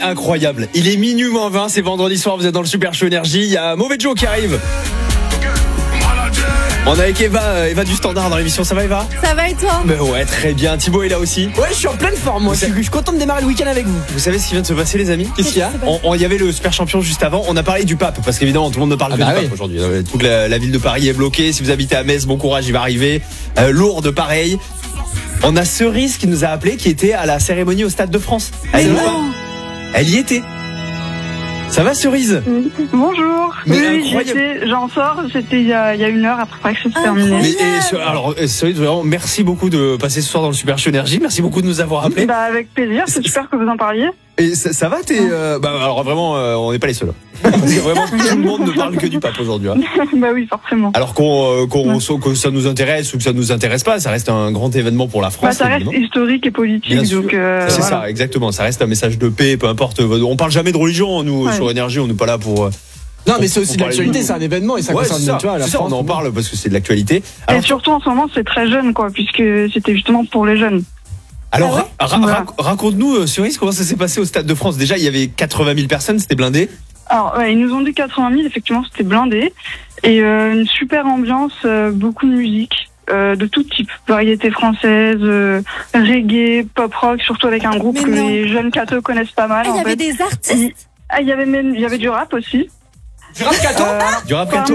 Incroyable. Il est minuit moins 20, c'est vendredi soir, vous êtes dans le Super Show Énergie. Il y a Mauvais Joe qui arrive. On est avec Eva du Standard dans l'émission. Ça va, Eva? Ça va et toi? Ouais, très bien. Thibaut est là aussi. Ouais, je suis en pleine forme, moi. Je suis content de démarrer le week-end avec vous. Vous savez ce qui vient de se passer, les amis? Qu'est-ce qu'il y a? Il y avait le Super Champion juste avant. On a parlé du pape, parce qu'évidemment, tout le monde ne parle que du pape aujourd'hui. Toute la ville de Paris est bloquée. Si vous habitez à Metz, bon courage, il va arriver. Lourdes, pareil. On a Cerise qui nous a appelé, qui était à la cérémonie au Stade de France. Elle y était. Ça va, Cerise? Bonjour. Mais oui, incroyable. j'en sors, c'était il y a une heure après que c'est terminé. Alors, Cerise, vraiment, merci beaucoup de passer ce soir dans le Super Show Énergie. Merci beaucoup de nous avoir appelés. Bah, avec plaisir, c'est super que vous en parliez. Et ça va, alors vraiment, on n'est pas les seuls. Parce que vraiment, tout le monde ne parle que du pape aujourd'hui. Hein. Bah oui, forcément. Alors que ça nous intéresse ou que ça nous intéresse pas, ça reste un grand événement pour la France. Bah, ça reste historique et politique. Bien sûr. Donc, c'est voilà. ça, exactement. Ça reste un message de paix, peu importe. On parle jamais de religion, nous, sur Énergie, on n'est pas là pour... Non, mais c'est aussi de l'actualité, c'est un événement et ça concerne ça, tu vois, la ça, France. on en parle parce que c'est de l'actualité. Alors, et surtout en ce moment, c'est très jeune, quoi, puisque c'était justement pour les jeunes. Alors, raconte-nous, Cerise, comment ça s'est passé au Stade de France. Déjà, il y avait 80 000 personnes, c'était blindé. Alors, ils nous ont dit 80 000, effectivement, c'était blindé. Et une super ambiance, beaucoup de musique, de tout type. Variété française, reggae, pop rock, surtout avec un groupe que les jeunes cathos connaissent pas mal. Il y avait des artistes. Il y avait du rap aussi. Du rap catho Du rap catho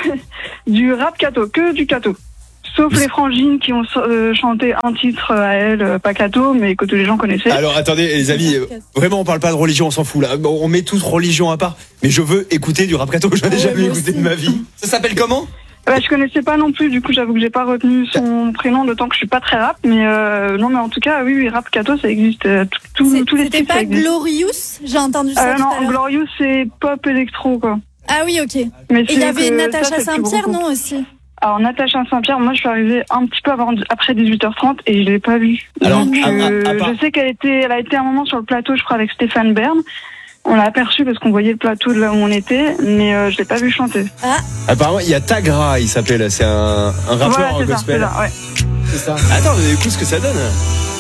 Du rap catho, que du catho. Sauf les frangines qui ont chanté un titre à elles, pas catho, mais que tous les gens connaissaient. Alors attendez les amis, vraiment on parle pas de religion, on s'en fout là. On met tous religion à part. Mais je veux écouter du rap catho, je n'ai jamais écouté de ma vie. Ça s'appelle comment? Je connaissais pas non plus, du coup j'avoue que j'ai pas retenu son prénom, d'autant que je suis pas très rap, mais non, mais en tout cas oui, rap catho ça existe, tous les C'était styles, pas ça existe. Glorious? J'ai entendu ça tout à Non, l'heure. Glorious c'est pop électro quoi. Ah oui, ok. Mais Et il y avait Natacha c'est le plus Saint-Pierre, gros non, aussi? Alors Natacha Saint-Pierre, moi je suis arrivée un petit peu après 18h30 et je l'ai pas vue. Alors, Donc, à part- je sais elle a été un moment sur le plateau, je crois, avec Stéphane Bern. On l'a aperçu parce qu'on voyait le plateau de là où on était, mais je l'ai pas vu chanter. Apparemment il y a Tagra, il s'appelle, c'est un rappeur Voilà, c'est gospel. ça, C'est ça. Attends, mais écoute ce que ça donne.